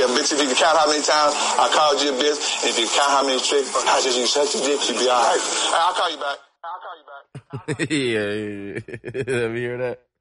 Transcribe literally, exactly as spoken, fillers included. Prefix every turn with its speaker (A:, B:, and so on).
A: Yeah, bitch, if you can count how many times I called you a bitch, and if you count how many tricks I just you such a dick, you be all right. I'll call you back. I'll call you back.
B: yeah, yeah, yeah. Let me hear that.